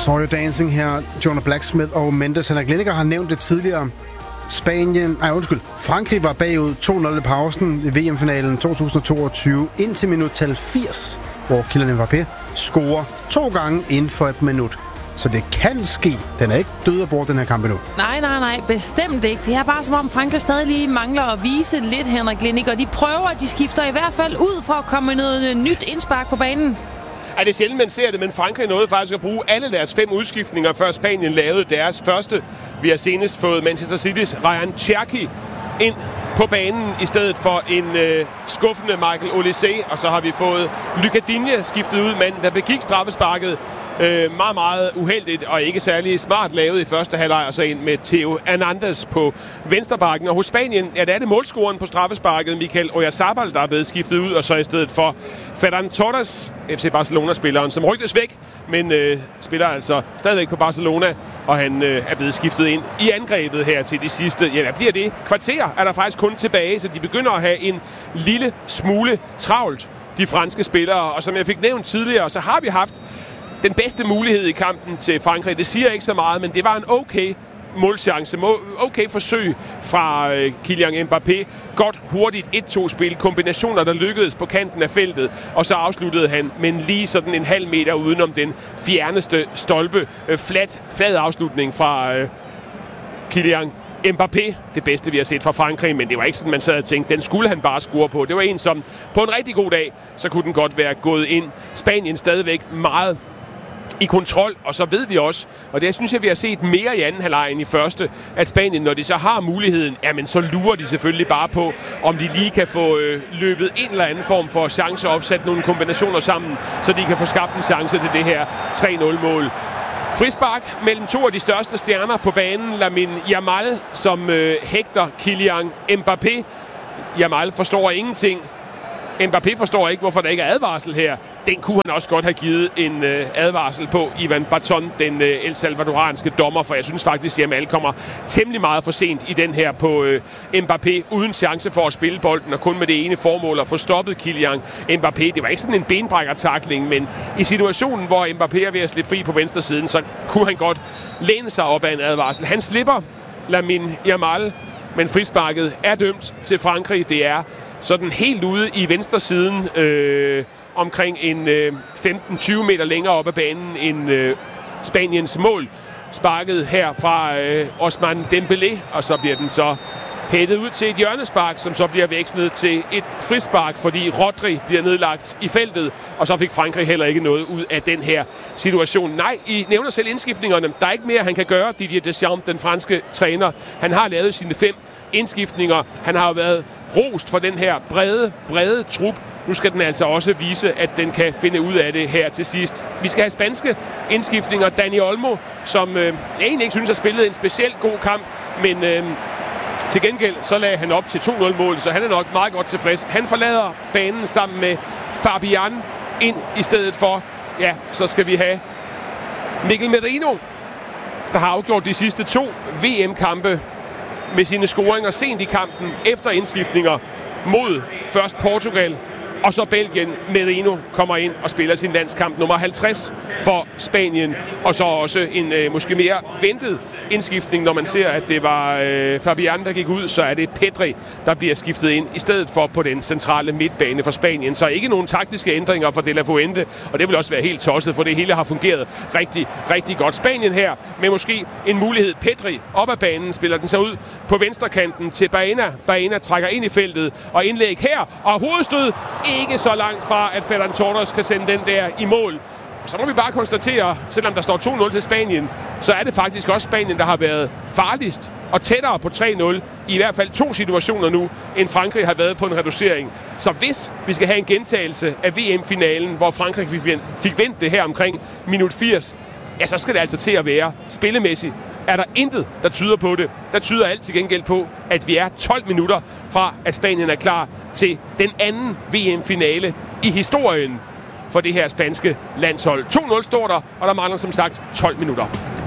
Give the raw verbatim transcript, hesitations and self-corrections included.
Sawyer Dancing her, Jonah Blacksmith og Mendes. Henrik Lineker har nævnt det tidligere. Spanien, nej undskyld, Frankrig var bagud to nul i pausen i V M-finalen to tusind og toogtyve indtil minuttal firs, hvor Kylian Mbappé scorer to gange inden for et minut. Så det kan ske. Den er ikke død og bort, den her kamp endnu. Nej, nej, nej. Bestemt ikke. Det er bare som om Frankrig stadig lige mangler at vise lidt, Henrik Lineker. De prøver, de skifter i hvert fald ud for at komme med noget nyt indspark på banen. Ja, det er sjældent, man ser det, men Frankrig nåede faktisk at bruge alle deres fem udskiftninger, før Spanien lavede deres første. Vi har senest fået Manchester City's Ryan Cherki ind på banen i stedet for en øh, skuffende Michael Olise, og så har vi fået Lucas Digne skiftet ud, manden der begik straffesparket. Øh, meget, meget uheldigt og ikke særlig smart lavet i første halvleg, og så ind med Theo Hernandez på venstrebakken. Og hos Spanien, ja, der er det målscoren på straffesparket, Mikel Oyarzabal, der er blevet skiftet ud, og så i stedet for Ferran Torres, F C Barcelona-spilleren, som rygtes væk, men øh, spiller altså stadigvæk på Barcelona, og han øh, er blevet skiftet ind i angrebet her til de sidste, ja, hvad bliver det? Kvarter er der faktisk kun tilbage, så de begynder at have en lille smule travlt, de franske spillere. Og som jeg fik nævnt tidligere, så har vi haft den bedste mulighed i kampen til Frankrig. Det siger ikke så meget, men det var en okay målchance, okay forsøg fra øh, Kylian Mbappé. Godt, hurtigt et to spil, kombinationer, der lykkedes på kanten af feltet, og så afsluttede han, men lige sådan en halv meter udenom den fjerneste stolpe. Øh, flat, flad afslutning fra øh, Kylian Mbappé, det bedste vi har set fra Frankrig, men det var ikke sådan, man sad og tænkte, den skulle han bare score på. Det var en, som på en rigtig god dag, så kunne den godt være gået ind. Spanien stadigvæk meget i kontrol, og så ved vi også, og det synes jeg, vi har set mere i anden halvleg end i første, at Spanien, når de så har muligheden, jamen så lurer de selvfølgelig bare på, om de lige kan få øh, løbet en eller anden form for chance og opsat nogle kombinationer sammen, så de kan få skabt en chance til det her tre nul-mål. Frispark mellem to af de største stjerner på banen, Lamine Yamal, som øh, hægter Kylian Mbappé. Yamal forstår ingenting. Mbappé forstår ikke, hvorfor der ikke er advarsel her. Den kunne han også godt have givet en øh, advarsel på, Ivan Barton, den øh, el salvadoranske dommer, for jeg synes faktisk, at Yamal kommer temmelig meget for sent i den her på øh, Mbappé, uden chance for at spille bolden, og kun med det ene formål at få stoppet Kylian Mbappé. Det var ikke sådan en benbrækker-tackling, men i situationen, hvor Mbappé er ved at slippe fri på venstre siden, så kunne han godt læne sig op af en advarsel. Han slipper Lamine Yamal, men frisparket er dømt til Frankrig. Det er sådan helt ude i venstre siden, øh, omkring en øh, femten tyve meter længere op ad banen end øh, Spaniens mål. Sparket her fra øh, Ousmane Dembélé, og så bliver den så hættet ud til et hjørnespark, som så bliver vekslet til et frispark, fordi Rodri bliver nedlagt i feltet, og så fik Frankrig heller ikke noget ud af den her situation. Nej, I nævner selv indskiftningerne. Der er ikke mere, han kan gøre, Didier Deschamps, den franske træner. Han har lavet sine fem indskiftninger. Han har jo været rost for den her brede, brede trup. Nu skal den altså også vise, at den kan finde ud af det her til sidst. Vi skal have spanske indskiftninger. Dani Olmo, som øh, jeg egentlig ikke synes har spillet en specielt god kamp, men øh, til gengæld så lagde han op til to nul-mål, så han er nok meget godt tilfreds. Han forlader banen sammen med Fabian ind i stedet for. Ja, så skal vi have Mikel Merino, der har afgjort de sidste to V M-kampe med sine scoringer sent i kampen efter indskiftninger mod først Portugal og så Belgien. Merino kommer ind og spiller sin landskamp nummer halvtreds for Spanien. Og så også en øh, måske mere ventet indskiftning, når man ser, at det var øh, Fabian, der gik ud, så er det Pedri, der bliver skiftet ind i stedet for på den centrale midtbane for Spanien. Så ikke nogen taktiske ændringer for De La Fuente, og det vil også være helt tosset, for det hele har fungeret rigtig, rigtig godt. Spanien her med måske en mulighed. Pedri op ad banen, spiller den så ud på venstrekanten til Baena. Baena trækker ind i feltet, og indlæg her, og hovedstød ikke så langt fra, at Ferran Torres kan sende den der i mål. Så må vi bare konstatere, selvom der står to nul til Spanien, så er det faktisk også Spanien, der har været farligst og tættere på tre nul, i hvert fald to situationer nu, end Frankrig har været på en reducering. Så hvis vi skal have en gentagelse af V M-finalen, hvor Frankrig fik vendt det her omkring minut firs, ja, så skal det altså til at være spillemæssigt. Er der intet, der tyder på det? Der tyder alt til gengæld på, at vi er tolv minutter fra, at Spanien er klar til den anden V M-finale i historien for det her spanske landshold. to nul står der, og der mangler som sagt tolv minutter.